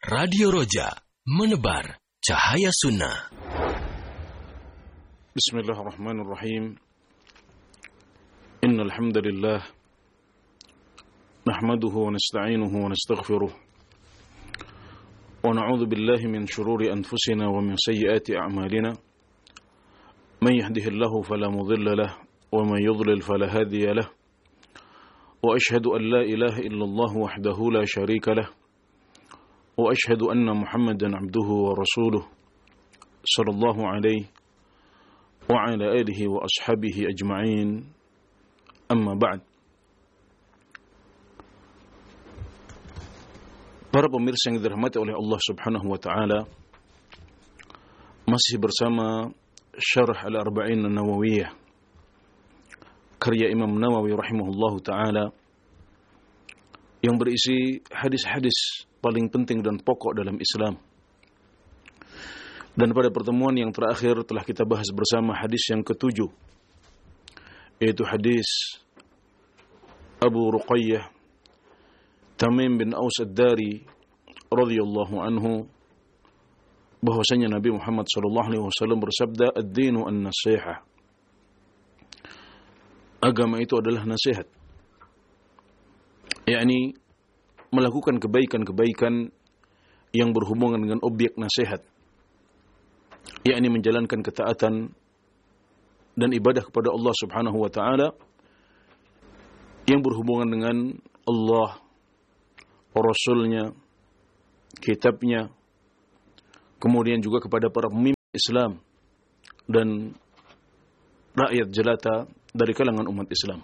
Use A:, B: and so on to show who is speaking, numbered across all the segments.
A: Radio Roja, menebar cahaya sunnah.
B: Bismillahirrahmanirrahim. Innal hamdalillah nahmaduhu wa nasta'inuhu wa nastaghfiruh. Wa na'udzu billahi min shururi anfusina wa min sayyiati a'malina. Man yahdihillahu fala mudilla lahu wa man yudlil fala hadiya lahu. Wa ashhadu an la ilaha illallah wahdahu la sharika lahu. وأشهد أن محمدا عبده ورسوله صلى الله عليه وعلى آله وأصحابه أجمعين أما بعد. Para pemirsa yang dirahmati oleh Allah Subhanahu wa taala, masih bersama Syarh Al-Arba'in An-Nawawiyah karya Imam Nawawi rahimahullahu taala yang berisi hadis-hadis paling penting dan pokok dalam Islam. Dan pada pertemuan yang terakhir telah kita bahas bersama hadis yang ke-7, yaitu hadis Abu Ruqayyah Tamim bin Aus Ad-Dari radhiyallahu anhu, bahwasanya Nabi Muhammad sallallahu alaihi wasallam bersabda, "Ad-dinu an-nasihah." Agama itu adalah nasihat. yakni melakukan kebaikan-kebaikan yang berhubungan dengan objek nasihat, yakni menjalankan ketaatan dan ibadah kepada Allah Subhanahu wa taala yang berhubungan dengan Allah, Rasul-Nya, kitabnya, kemudian juga kepada para pemimpin Islam dan rakyat jelata dari kalangan umat Islam.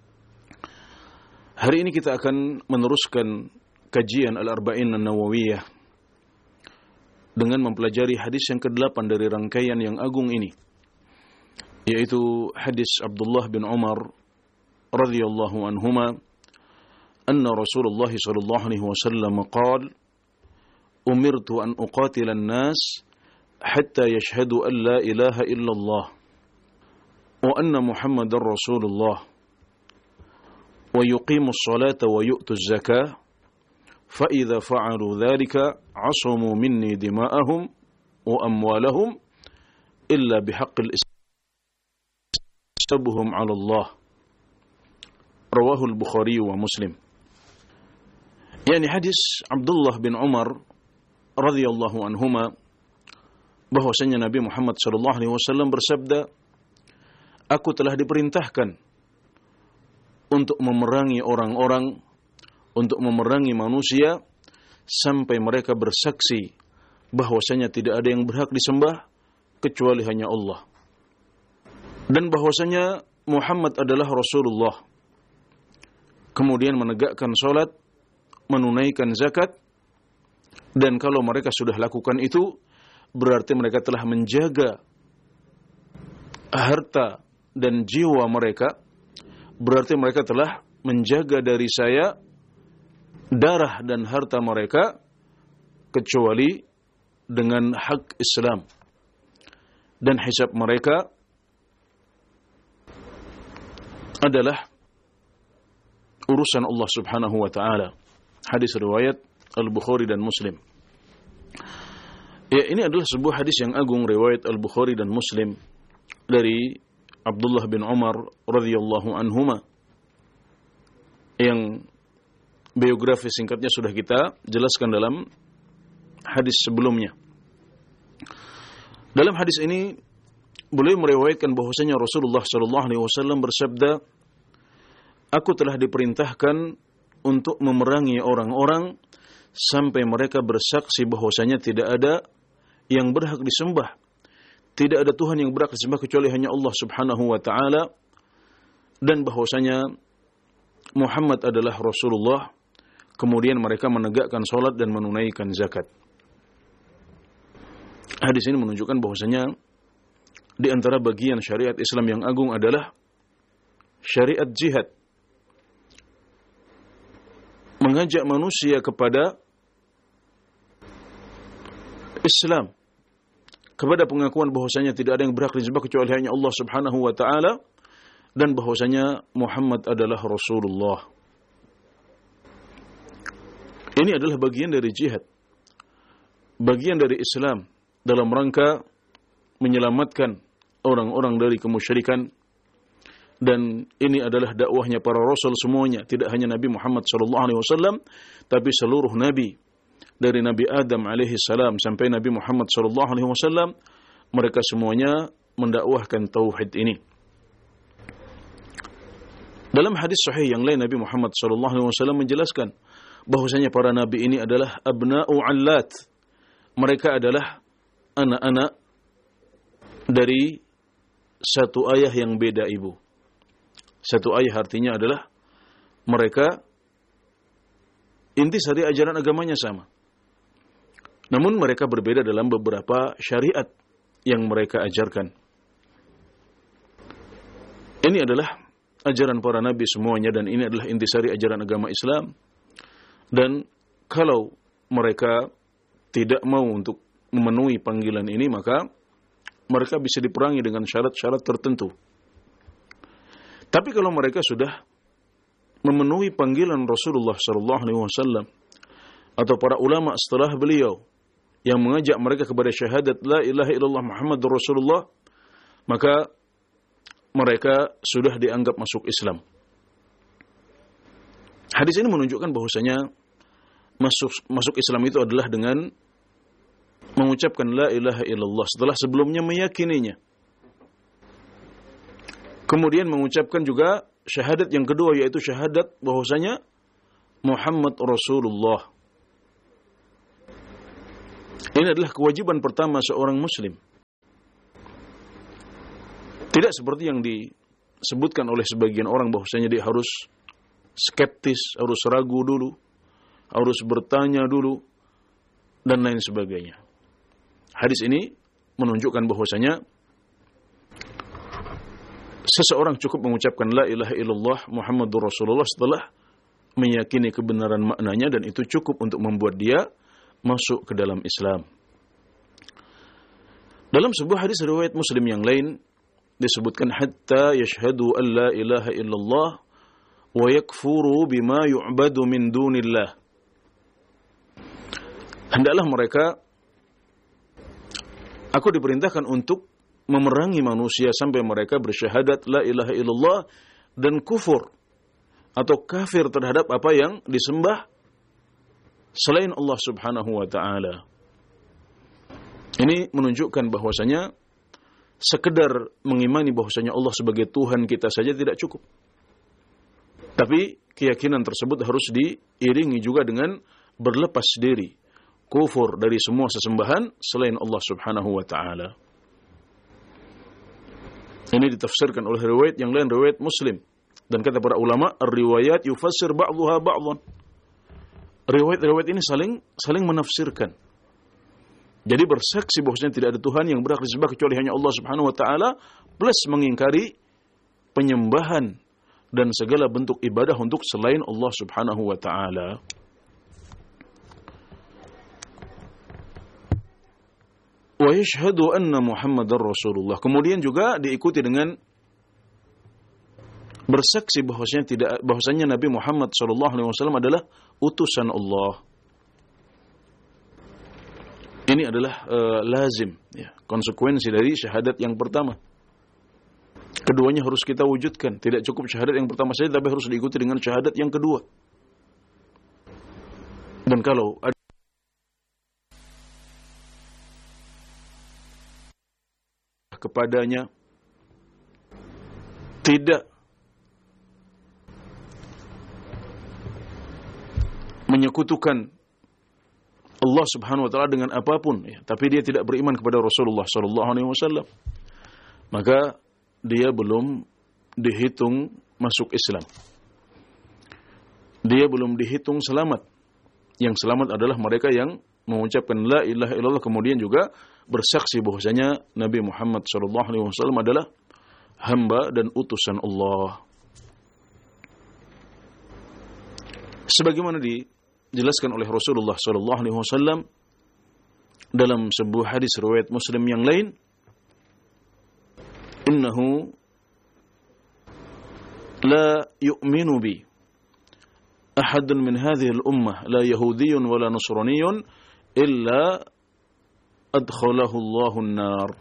B: Hari ini kita akan meneruskan kajian Al-Arba'in An-Nawawiyah dengan mempelajari hadis yang ke-8 dari rangkaian yang agung ini, yaitu hadis Abdullah bin Umar radhiyallahu anhuma, anna Rasulullah sallallahu alaihi wasallam qala, umirtu an uqatila an-nas hatta yashhadu an la ilaha illallah wa anna Muhammadar Rasulullah wa yuqimus salata wa yu'tuz zakah fa idza fa'alu dhalika 'asamu minni dima'ahum wa amwalahum illa bihaqqil istabuhum 'ala Allah. Rawahu al-Bukhari wa Muslim. Yani hadis Abdullah bin Umar radhiyallahu anhuma, bahwasanya Nabi Muhammad sallallahu alaihi wasallam bersabda, "Aku telah diperintahkan untuk memerangi orang-orang, untuk memerangi manusia sampai mereka bersaksi bahwasanya tidak ada yang berhak disembah kecuali hanya Allah, dan bahwasanya Muhammad adalah Rasulullah." Kemudian menegakkan salat, menunaikan zakat, dan kalau mereka sudah lakukan itu, berarti mereka telah menjaga harta dan jiwa mereka, berarti mereka telah menjaga dari saya darah dan harta mereka kecuali dengan hak Islam, dan hisab mereka adalah urusan Allah Subhanahu wa taala. Hadis riwayat Al-Bukhari dan Muslim. Ya, ini adalah sebuah hadis yang agung riwayat Al-Bukhari dan Muslim dari Abdullah bin Umar radhiyallahu anhuma, yang biografi singkatnya sudah kita jelaskan dalam hadis sebelumnya. Dalam hadis ini beliau meriwayatkan bahwasanya Rasulullah sallallahu alaihi wasallam bersabda, "Aku telah diperintahkan untuk memerangi orang-orang sampai mereka bersaksi bahwasanya tidak ada yang berhak disembah, tidak ada Tuhan yang berhak disembah kecuali hanya Allah Subhanahu wa taala, dan bahwasanya Muhammad adalah Rasulullah." Kemudian mereka menegakkan salat dan menunaikan zakat. Hadis ini menunjukkan bahwasanya di antara bagian syariat Islam yang agung adalah syariat jihad, mengajak manusia kepada Islam, kepada pengakuan bahwasanya tidak ada yang berhak disembah kecuali hanya Allah Subhanahu wa taala, dan bahwasanya Muhammad adalah Rasulullah. Ini adalah bagian dari jihad. bagian dari Islam dalam rangka menyelamatkan orang-orang dari kemusyrikan, dan ini adalah dakwahnya para rasul semuanya, tidak hanya Nabi Muhammad SAW, tapi seluruh nabi dari Nabi Adam alaihi salam sampai Nabi Muhammad SAW, mereka semuanya mendakwahkan tauhid ini. Dalam hadis sahih yang lain, Nabi Muhammad SAW menjelaskan bahwasanya para nabi ini adalah abna'u allat. Mereka adalah anak-anak dari satu ayah yang beda ibu. Satu ayah artinya adalah mereka intisari ajaran agamanya sama. Namun mereka berbeda dalam beberapa syariat yang mereka ajarkan. Ini adalah ajaran para nabi semuanya, dan ini adalah intisari ajaran agama Islam. Dan kalau mereka tidak mau untuk memenuhi panggilan ini, maka mereka bisa diperangi dengan syarat-syarat tertentu. Tapi kalau mereka sudah memenuhi panggilan Rasulullah SAW atau para ulama setelah beliau yang mengajak mereka kepada syahadat la ilaha illallah Muhammadur Rasulullah, maka mereka sudah dianggap masuk Islam. Hadis ini menunjukkan bahwasanya masuk Islam itu adalah dengan mengucapkan la ilaha illallah setelah sebelumnya meyakininya. Kemudian mengucapkan juga syahadat yang kedua, yaitu syahadat bahwasanya Muhammad Rasulullah. Ini adalah kewajiban pertama seorang muslim. Tidak seperti yang disebutkan oleh sebagian orang bahwasanya dia harus skeptis, harus ragu dulu, harus bertanya dulu, dan lain sebagainya. Hadis ini menunjukkan bahwasanya seseorang cukup mengucapkan la ilaha illallah Muhammadur Rasulullah setelah meyakini kebenaran maknanya, dan itu cukup untuk membuat dia masuk ke dalam Islam. Dalam sebuah hadis riwayat Muslim yang lain disebutkan hatta yashhadu an la ilaha illallah wa yakfuru bima yu'badu min dunillah. Hendaklah mereka, aku diperintahkan untuk memerangi manusia sampai mereka bersyahadat la ilaha illallah dan kufur atau kafir terhadap apa yang disembah selain Allah Subhanahu wa taala. Ini menunjukkan bahwasanya sekedar mengimani bahwasanya Allah sebagai Tuhan kita saja tidak cukup. Tapi keyakinan tersebut harus diiringi juga dengan berlepas diri, kufur dari semua sesembahan selain Allah Subhanahu wa taala. Ini ditafsirkan oleh riwayat yang lain, riwayat Muslim. Dan kata para ulama, ar-riwayat yufassir ba'dhuha ba'dhan. Riwayat-riwayat ini saling menafsirkan. Jadi bersaksi bahwasanya tidak ada Tuhan yang berhak disembah kecuali hanya Allah Subhanahu wa taala, plus mengingkari penyembahan dan segala bentuk ibadah untuk selain Allah Subhanahu wa taala. Wa yashhadu anna Muhammadar Rasulullah. Kemudian juga diikuti dengan bersaksi bahwasanya Nabi Muhammad SAW adalah utusan Allah. Ini adalah lazim, ya, konsekuensi dari syahadat yang pertama. Keduanya harus kita wujudkan. Tidak cukup syahadat yang pertama saja, tapi harus diikuti dengan syahadat yang kedua. Dan kalau ada kepadanya tidak menyekutukan Allah Subhanahu wa taala dengan apapun, ya, tapi dia tidak beriman kepada Rasulullah sallallahu alaihi wasallam, maka dia belum dihitung masuk Islam. Dia belum dihitung selamat. Yang selamat adalah mereka yang mengucapkan la ilaha illallah kemudian juga bersaksi bahwasanya Nabi Muhammad sallallahu alaihi wasallam adalah hamba dan utusan Allah. Sebagaimana dijelaskan oleh Rasulullah sallallahu alaihi wasallam dalam sebuah hadis riwayat Muslim yang lain, innahu la yu'minu bi ahadun min hadhihi al-ummah la yahudiyyun wala nasraniyyun illa adkhalahu Allahun nar.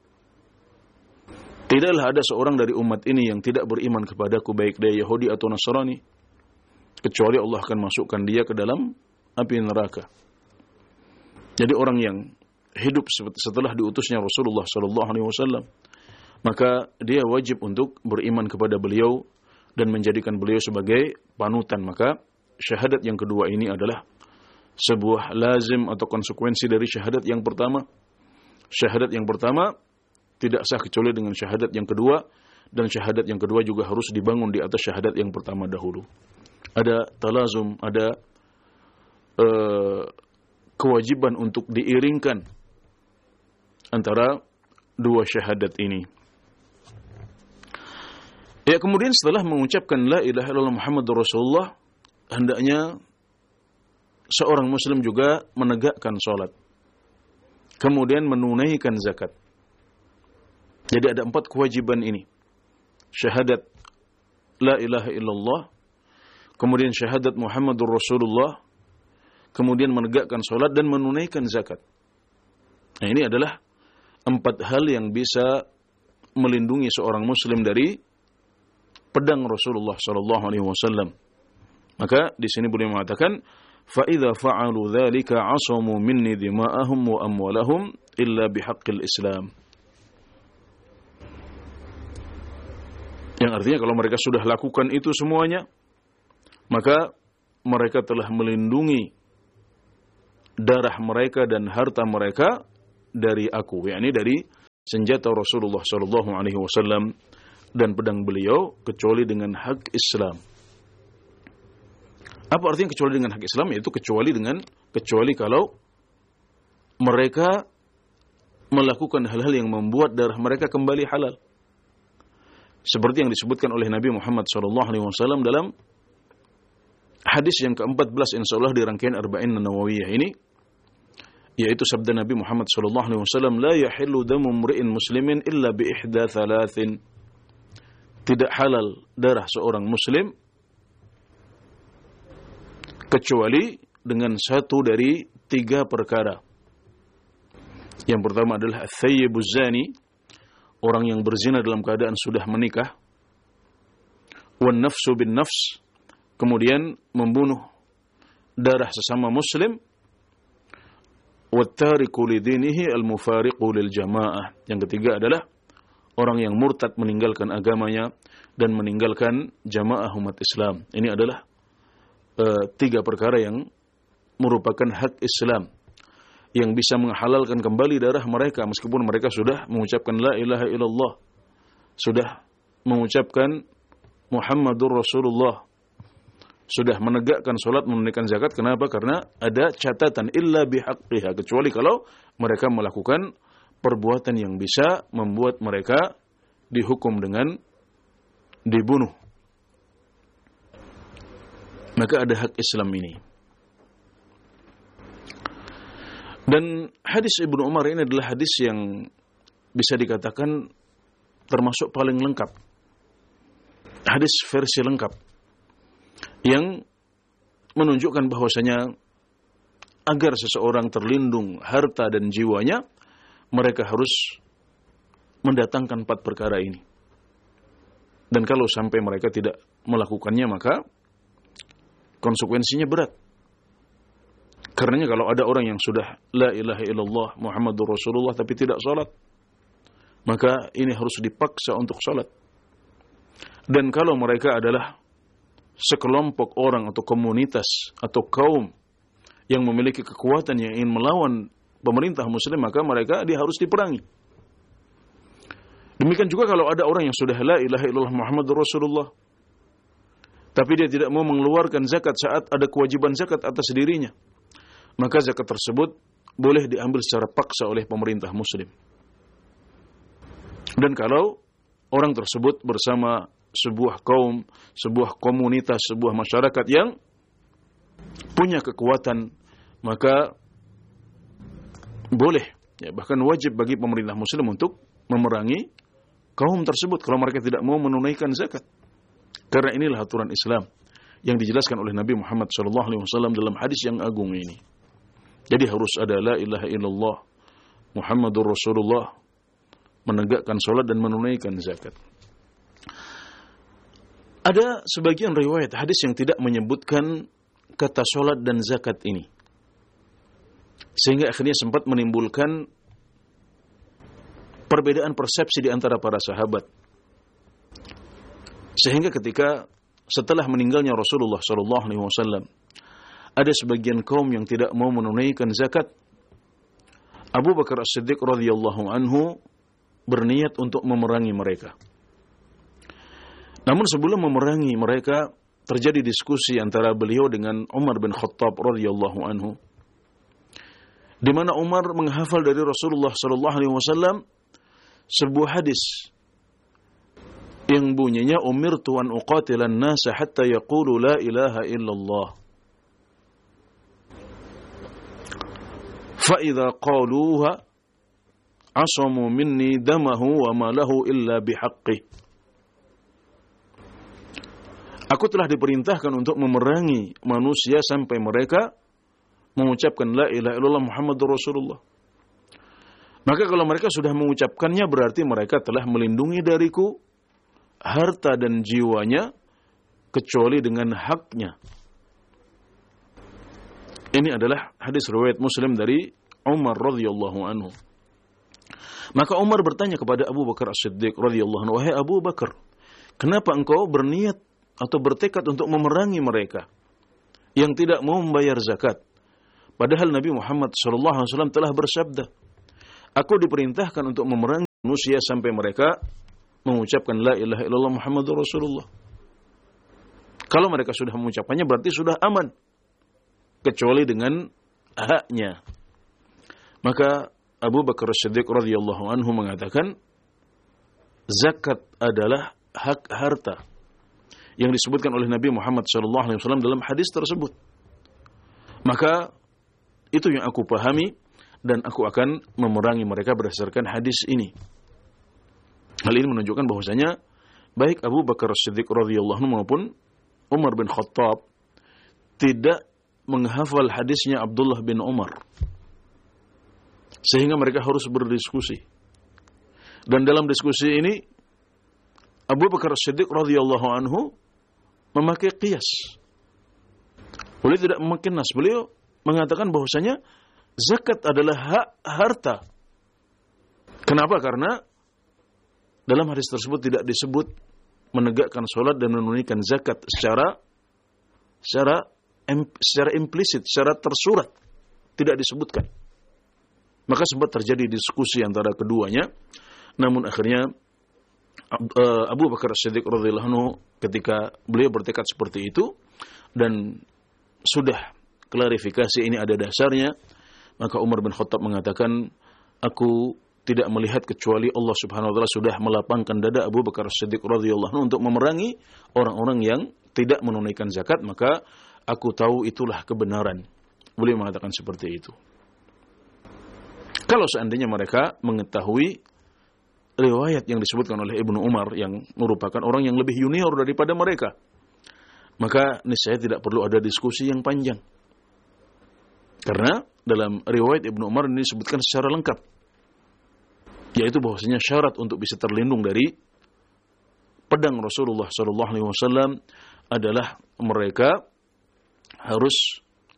B: Tidaklah ada seorang dari umat ini yang tidak beriman kepadaku, baik dia Yahudi atau Nasrani, kecuali Allah akan masukkan dia ke dalam api neraka. Jadi orang yang hidup setelah diutusnya Rasulullah sallallahu alaihi wasallam, maka dia wajib untuk beriman kepada beliau dan menjadikan beliau sebagai panutan. Maka syahadat yang kedua ini adalah sebuah lazim atau konsekuensi dari syahadat yang pertama. Syahadat yang pertama tidak sah kecuali dengan syahadat yang kedua, dan syahadat yang kedua juga harus dibangun di atas syahadat yang pertama dahulu. Ada talazum, ada kewajiban untuk diiringkan antara dua syahadat ini. Ya, kemudian setelah mengucapkan la ilaha illallah Muhammadur Rasulullah, hendaknya seorang muslim juga menegakkan salat, kemudian menunaikan zakat. Jadi ada 4 kewajiban ini. Syahadat la ilaha illallah, kemudian syahadat Muhammadur Rasulullah, kemudian menegakkan salat dan menunaikan zakat. Nah, ini adalah 4 hal yang bisa melindungi seorang muslim dari pedang Rasulullah sallallahu alaihi wasallam. Maka di sini beliau mengatakan, fa idza fa'alu dzalika 'asamu minni dima'ahum wa amwalahum illa bihaqqil Islam. Yang artinya kalau mereka sudah lakukan itu semuanya, maka mereka telah melindungi darah mereka dan harta mereka dari aku, yakni dari senjata Rasulullah sallallahu alaihi wasallam dan pedang beliau, kecuali dengan hak Islam. Apa artinya kecuali dengan hak Islam? Yaitu kecuali kalau mereka melakukan hal-hal yang membuat darah mereka kembali halal. Seperti yang disebutkan oleh Nabi Muhammad SAW dalam hadis yang ke-14 insyaallah di rangkaian Arba'in Nawawiyah ini, yaitu sabda Nabi Muhammad SAW, la yahillu damu mri'in muslimin illa bi ihda thalathin. Tidak halal darah seorang muslim kecuali dengan satu dari 3 perkara. Yang pertama adalah ats-tsayyibuz zani, orang yang berzina dalam keadaan sudah menikah. Wan nafsu bin nafs, kemudian membunuh darah sesama muslim. Wat tariku lidinihi al-mufariqu lil jamaah. Yang ketiga adalah orang yang murtad meninggalkan agamanya dan meninggalkan jamaah umat Islam. Ini adalah 3 perkara yang merupakan hak Islam, yang bisa menghalalkan kembali darah mereka meskipun mereka sudah mengucapkan la ilaha illallah, sudah mengucapkan Muhammadur Rasulullah, sudah menegakkan salat, menunaikan zakat. Kenapa? Karena ada catatan illa bihaqqiha, kecuali kalau mereka melakukan perbuatan yang bisa membuat mereka dihukum dengan dibunuh. Maka ada hak Islam ini. Dan hadis Ibnu Umar ini adalah hadis yang bisa dikatakan termasuk paling lengkap. Hadis versi lengkap yang menunjukkan bahwasanya agar seseorang terlindung harta dan jiwanya, mereka harus mendatangkan 4 perkara ini. Dan kalau sampai mereka tidak melakukannya, maka konsekuensinya berat. Karenanya kalau ada orang yang sudah la ilaha illallah Muhammadur Rasulullah tapi tidak salat, maka ini harus dipaksa untuk salat. Dan kalau mereka adalah sekelompok orang atau komunitas atau kaum yang memiliki kekuatan yang ingin melawan pemerintah muslim, maka dia harus diperangi. Demikian juga kalau ada orang yang sudah la ilaha illallah Muhammadur Rasulullah, tapi dia tidak mau mengeluarkan zakat saat ada kewajiban zakat atas dirinya, maka zakat tersebut boleh diambil secara paksa oleh pemerintah muslim. Dan kalau orang tersebut bersama sebuah kaum, sebuah komunitas, sebuah masyarakat yang punya kekuatan, maka boleh, ya, bahkan wajib bagi pemerintah muslim untuk memerangi kaum tersebut kalau mereka tidak mau menunaikan zakat. Karena inilah aturan Islam yang dijelaskan oleh Nabi Muhammad SAW dalam hadis yang agung ini. Jadi harus ada la ilaha illallah Muhammadur Rasulullah, menegakkan salat dan menunaikan zakat. Ada sebagian riwayat hadis yang tidak menyebutkan kata salat dan zakat ini, sehingga akhirnya sempat menimbulkan perbedaan persepsi di antara para sahabat. Sehingga ketika setelah meninggalnya Rasulullah SAW, ada sebagian kaum yang tidak mau menunaikan zakat. Abu Bakar As-Siddiq radhiyallahu anhu berniat untuk memerangi mereka. Namun sebelum memerangi mereka, terjadi diskusi antara beliau dengan Umar bin Khattab radhiyallahu anhu, di mana Umar menghafal dari Rasulullah sallallahu alaihi wasallam sebuah hadis yang bunyinya, umirtu an uqatilan nasa hatta yaqulu la ilaha illallah, fa idza qaluha asamu minni damahu wa ma lahu illa bihaqqi. Aku telah diperintahkan untuk memerangi manusia sampai mereka mengucapkan la ilaha illallah Muhammadur Rasulullah. Maka kalau mereka sudah mengucapkannya, berarti mereka telah melindungi dariku harta dan jiwanya kecuali dengan haknya. Ini adalah hadis riwayat Muslim dari Umar radhiyallahu anhu. Maka Umar bertanya kepada Abu Bakar As-Siddiq radhiyallahu anhu, wahai Abu Bakar, kenapa engkau berniat atau bertekad untuk memerangi mereka yang tidak mau membayar zakat? Padahal Nabi Muhammad SAW telah bersabda, aku diperintahkan untuk memerangi manusia sampai mereka mengucapkan la ilaha illallah Muhammadur Rasulullah. Kalau mereka sudah mengucapkannya, berarti sudah aman, kecuali dengan haknya. Maka Abu Bakar As-Siddiq radhiyallahu anhu mengatakan, zakat adalah hak harta yang disebutkan oleh Nabi Muhammad SAW dalam hadis tersebut. Maka itu yang aku pahami, dan aku akan memerangi mereka berdasarkan hadis ini. Hal ini menunjukkan bahwasanya baik Abu Bakar As-Siddiq radhiyallahu anhu maupun Umar bin Khattab tidak menghafal hadisnya Abdullah bin Umar, sehingga mereka harus berdiskusi. Dan dalam diskusi ini Abu Bakar As-Siddiq radhiyallahu anhu memakai qiyas. Beliau tidak memakai nas. Beliau mengatakan bahwasanya zakat adalah hak harta. Kenapa? Karena dalam hadis tersebut tidak disebut menegakkan salat dan menunaikan zakat secara implisit, secara tersurat, tidak disebutkan. Maka sempat terjadi diskusi antara keduanya. Namun akhirnya Abu Bakar As-Siddiq radhiyallahu anhu, ketika beliau bertekad seperti itu dan sudah klarifikasi ini ada dasarnya, maka Umar bin Khattab mengatakan, aku tidak melihat kecuali Allah Subhanahu wa taala sudah melapangkan dada Abu Bakar As-Siddiq radhiyallahu anhu untuk memerangi orang-orang yang tidak menunaikan zakat, maka aku tahu itulah kebenaran. Beliau mengatakan seperti itu. Kalau seandainya mereka mengetahui riwayat yang disebutkan oleh Ibnu Umar yang merupakan orang yang lebih junior daripada mereka, maka niscaya tidak perlu ada diskusi yang panjang. Karena dalam riwayat Ibnu Umar ini disebutkan secara lengkap, yaitu bahwasanya syarat untuk bisa terlindung dari pedang Rasulullah SAW adalah mereka harus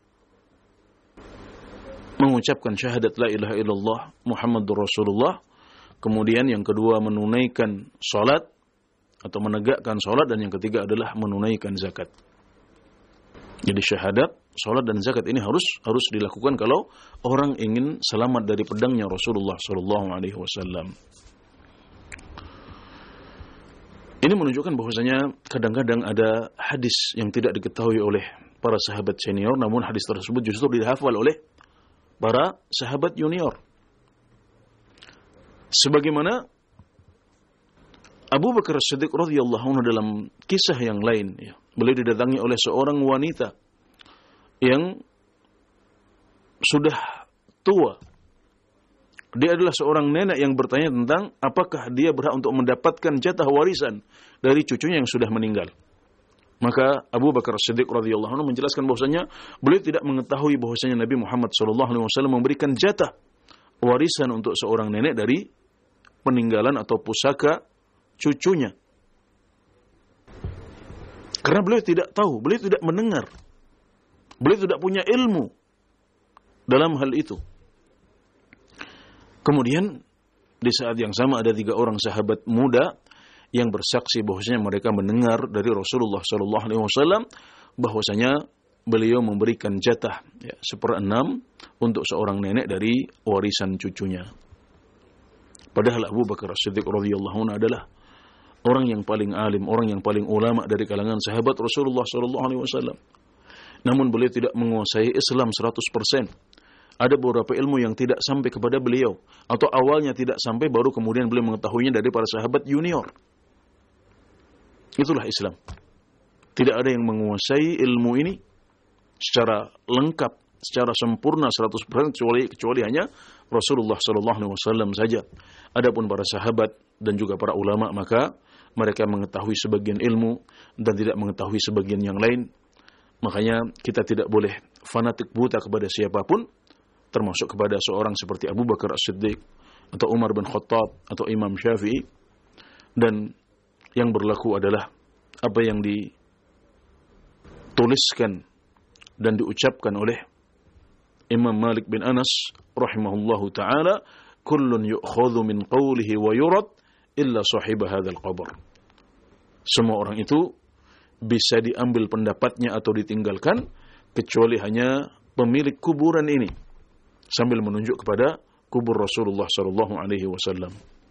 B: mengucapkan syahadat la ilaha illallah Muhammadur Rasulullah. Kemudian yang kedua menunaikan salat atau menegakkan salat, dan yang ketiga adalah menunaikan zakat. Jadi syahadat, salat dan zakat ini harus dilakukan kalau orang ingin selamat dari pedangnya Rasulullah sallallahu alaihi wasallam. Ini menunjukkan bahwasanya kadang-kadang ada hadis yang tidak diketahui oleh para sahabat senior, namun hadis tersebut justru dihafal oleh para sahabat junior. Sebagaimana Abu Bakar As-Siddiq radhiyallahu anhu dalam kisah yang lain, ya, beliau didatangi oleh seorang wanita yang sudah tua. Dia adalah seorang nenek yang bertanya tentang apakah dia berhak untuk mendapatkan jatah warisan dari cucunya yang sudah meninggal. Maka Abu Bakar As-Siddiq radhiyallahu anhu menjelaskan bahwasanya beliau tidak mengetahui bahwasanya Nabi Muhammad sallallahu alaihi wasallam memberikan jatah warisan untuk seorang nenek dari peninggalan atau pusaka cucunya. Karena beliau tidak tahu, beliau tidak mendengar, beliau tidak punya ilmu dalam hal itu. Kemudian di saat yang sama ada 3 orang sahabat muda yang bersaksi bahwasanya mereka mendengar dari Rasulullah SAW bahwasanya beliau memberikan jatah 1/6 untuk seorang nenek dari warisan cucunya. Padahal Abu Bakar As-Siddiq radhiyallahu anhu adalah orang yang paling alim, orang yang paling ulama dari kalangan sahabat Rasulullah SAW. Namun beliau tidak menguasai Islam 100%. Ada beberapa ilmu yang tidak sampai kepada beliau, atau awalnya tidak sampai, baru kemudian beliau mengetahuinya dari para sahabat junior. Itulah Islam. Tidak ada yang menguasai ilmu ini secara lengkap, secara sempurna 100% kecuali hanya Rasulullah SAW saja. Adapun para sahabat dan juga para ulama, maka mereka mengetahui sebagian ilmu dan tidak mengetahui sebagian yang lain. Makanya kita tidak boleh fanatik buta kepada siapapun, termasuk kepada seorang seperti Abu Bakar As-Siddiq atau Umar bin Khattab atau Imam Syafi'i. Dan yang berlaku adalah apa yang dituliskan dan diucapkan oleh Imam Malik bin Anas rahimahullahu ta'ala, kullun yu'khadhu min qawlihi wa yurad illa sahibah hadzal qabr. Semua orang itu bisa diambil pendapatnya atau ditinggalkan kecuali hanya pemilik kuburan ini, sambil menunjuk kepada kubur Rasulullah sallallahu alaihi wasallam.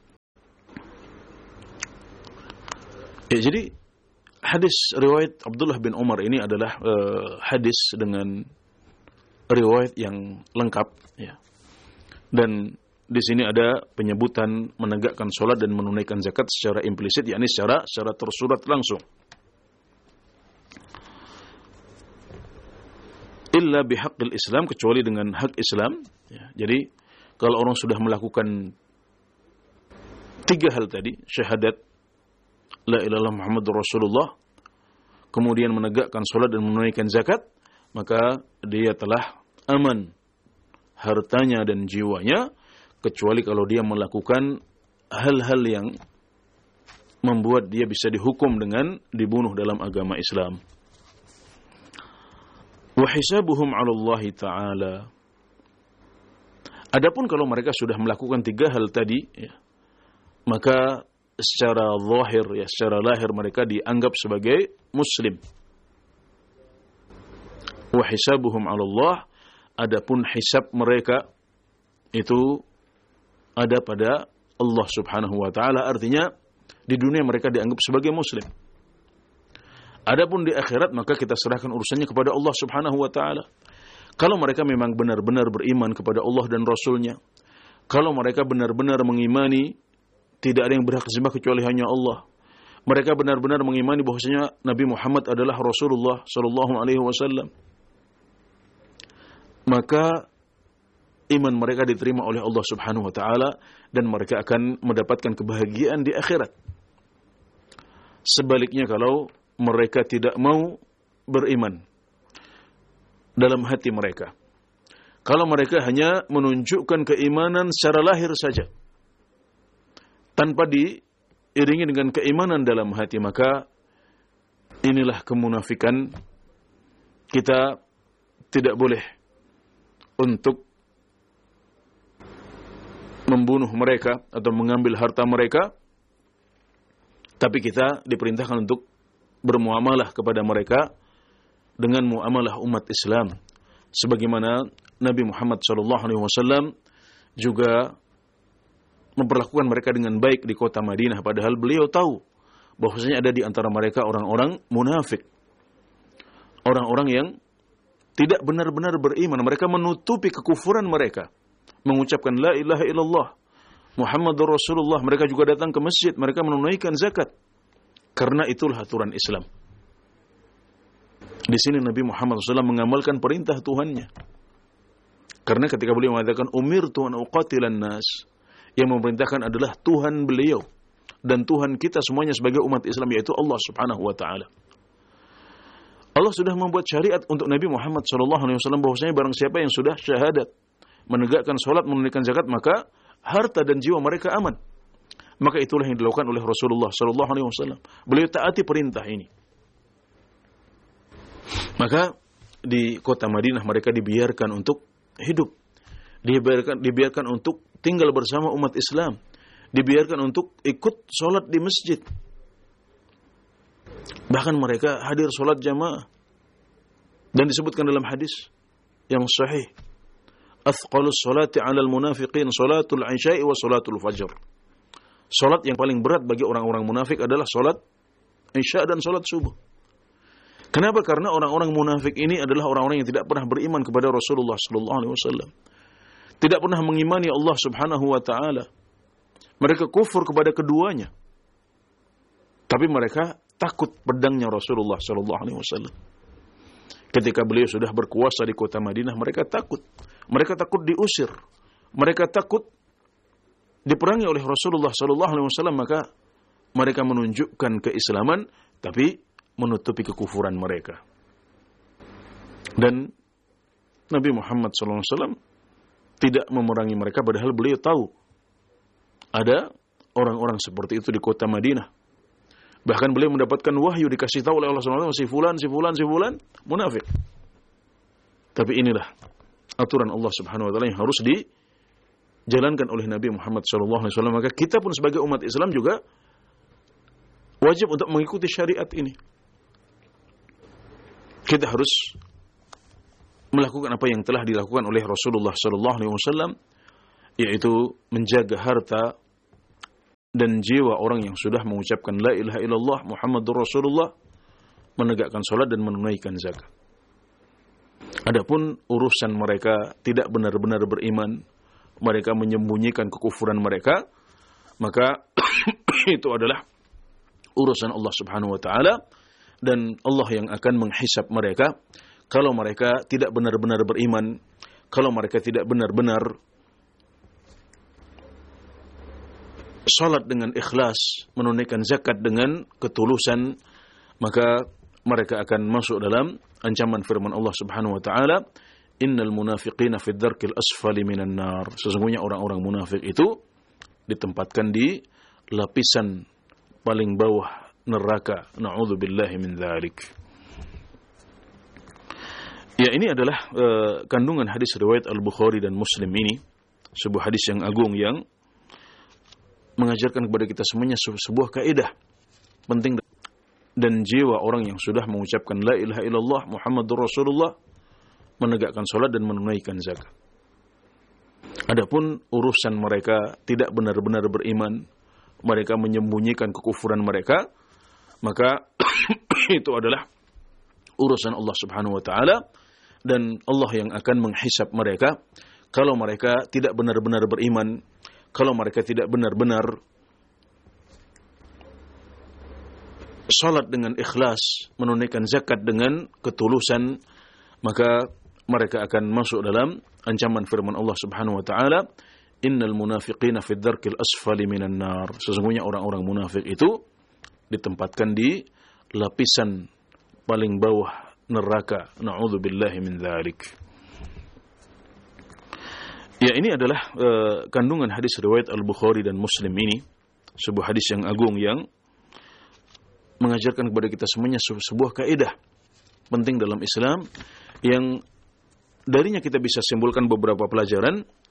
B: Jadi hadis riwayat Abdullah bin Umar ini adalah hadis dengan riwayat yang lengkap, ya. Dan di sini ada penyebutan menegakkan salat dan menunaikan zakat secara implisit, yakni secara tersurat langsung. Illa bihaqqil Islam, kecuali dengan hak Islam, ya. Jadi kalau orang sudah melakukan 3 hal tadi, syahadat la ilaha illallah Muhammadur Rasulullah, kemudian menegakkan salat dan menunaikan zakat, maka dia telah aman hartanya dan jiwanya, kecuali kalau dia melakukan hal-hal yang membuat dia bisa dihukum dengan dibunuh dalam agama Islam. Wa hisabuhum 'ala Allah Ta'ala. Adapun kalau mereka sudah melakukan 3 hal tadi, ya, maka secara zahir, ya, secara lahir mereka dianggap sebagai muslim. Wa hisabuhum 'ala Allah. Adapun hisab mereka itu ada pada Allah Subhanahu wa Ta'ala, artinya di dunia mereka dianggap sebagai muslim. Adapun di akhirat maka kita serahkan urusannya kepada Allah Subhanahu wa Ta'ala. Kalau mereka memang benar-benar beriman kepada Allah dan Rasul-Nya, kalau mereka benar-benar mengimani tidak ada yang berhak disembah kecuali hanya Allah, mereka benar-benar mengimani bahwasanya Nabi Muhammad adalah Rasulullah sallallahu alaihi wasallam, maka iman mereka diterima oleh Allah Subhanahu wa Ta'ala dan mereka akan mendapatkan kebahagiaan di akhirat. Sebaliknya kalau mereka tidak mau beriman dalam hati mereka, kalau mereka hanya menunjukkan keimanan secara lahir saja tanpa diiringi dengan keimanan dalam hati, maka inilah kemunafikan. Kita tidak boleh untuk membunuh mereka atau mengambil harta mereka, tapi kita diperintahkan untuk bermuamalah kepada mereka dengan muamalah umat Islam, sebagaimana Nabi Muhammad SAW juga memperlakukan mereka dengan baik di kota Madinah, padahal beliau tahu bahwasanya ada di antara mereka orang-orang munafik, orang-orang yang tidak benar-benar beriman. Mereka menutupi kekufuran mereka, mengucapkan la ilaha illallah Muhammadur Rasulullah. Mereka juga datang ke masjid, mereka menunaikan zakat, karena itulah aturan Islam. Di sini Nabi Muhammad SAW mengamalkan perintah Tuhannya, karena ketika beliau mengatakan umirtu an uqatilan nas, yang memerintahkan adalah Tuhan beliau dan Tuhan kita semuanya sebagai umat Islam, yaitu Allah Subhanahu wa Ta'ala. Allah sudah membuat syariat untuk Nabi Muhammad SAW bahwasanya barang siapa yang sudah syahadat menegakkan salat, menunaikan zakat, maka harta dan jiwa mereka aman. Maka itulah yang dilakukan oleh Rasulullah sallallahu alaihi wasallam. Beliau taati perintah ini. Maka di kota Madinah mereka dibiarkan untuk hidup. Dibiarkan untuk tinggal bersama umat Islam. Dibiarkan untuk ikut salat di masjid. Bahkan mereka hadir salat jamaah. Dan disebutkan dalam hadis yang sahih, athqalus salati 'alal munafiqin salatul 'isya'i wa salatul fajr. Salat yang paling berat bagi orang-orang munafik adalah salat Isya dan salat subuh. Kenapa? Karena orang-orang munafik ini adalah orang-orang yang tidak pernah beriman kepada Rasulullah sallallahu alaihi wasallam. Tidak pernah mengimani Allah Subhanahu wa taala. Mereka kufur kepada keduanya. Tapi mereka takut pedangnya Rasulullah sallallahu alaihi wasallam. Ketika beliau sudah berkuasa di kota Madinah, mereka takut. Mereka takut diusir. Mereka takut diperangi oleh Rasulullah sallallahu alaihi wasallam, maka mereka menunjukkan keislaman tapi menutupi kekufuran mereka. Dan Nabi Muhammad sallallahu alaihi wasallam tidak memerangi mereka, padahal beliau tahu ada orang-orang seperti itu di kota Madinah. Bahkan beliau mendapatkan wahyu, dikasih tahu oleh Allah Subhanahu wa taala, si fulan munafik. Tapi inilah aturan Allah Subhanahu wa taala yang harus dijalankan oleh Nabi Muhammad sallallahu alaihi wasallam. Maka kita pun sebagai umat Islam juga wajib untuk mengikuti syariat ini. Kita harus melakukan apa yang telah dilakukan oleh Rasulullah sallallahu alaihi wasallam, yaitu menjaga harta dan jiwa orang yang sudah mengucapkan la ilaha illallah Muhammadur Rasulullah, menegakkan salat dan menunaikan zakat. Adapun urusan mereka tidak benar-benar beriman, mereka menyembunyikan kekufuran mereka, maka itu adalah urusan Allah Subhanahu wa taala, dan Allah yang akan menghisab mereka kalau mereka tidak benar-benar beriman, kalau mereka tidak benar-benar salat dengan ikhlas, menunaikan zakat dengan ketulusan, maka mereka akan masuk dalam ancaman firman Allah Subhanahu wa taala, innal munafiqina fid darkil asfali minan nar. Sesungguhnya orang-orang munafik itu ditempatkan di lapisan paling bawah neraka. Na'udzubillahi min dzalik. Ya, ini adalah kandungan hadis riwayat Al-Bukhari dan Muslim ini, sebuah hadis yang agung yang mengajarkan kepada kita semuanya sebuah kaidah penting, dan jiwa orang yang sudah mengucapkan la ilaha illallah Muhammadur Rasulullah, menegakkan salat dan menunaikan zakat. Adapun urusan mereka tidak benar-benar beriman, mereka menyembunyikan kekufuran mereka, maka itu adalah urusan Allah Subhanahu wa taala, dan Allah yang akan menghisab mereka kalau mereka tidak benar-benar beriman, kalau mereka tidak benar-benar salat dengan ikhlas, menunaikan zakat dengan ketulusan, maka mereka akan masuk dalam ancaman firman Allah Subhanahu wa taala, innal munafiqina fid darkil asfali minan nar. Sesungguhnya orang-orang munafik itu ditempatkan di lapisan paling bawah neraka. Na'udzubillahi min dzalik. Ya, ini adalah kandungan hadis riwayat Al-Bukhari dan Muslim ini, sebuah hadis yang agung yang mengajarkan kepada kita semuanya sebuah kaidah penting dalam Islam, yang darinya kita bisa simpulkan beberapa pelajaran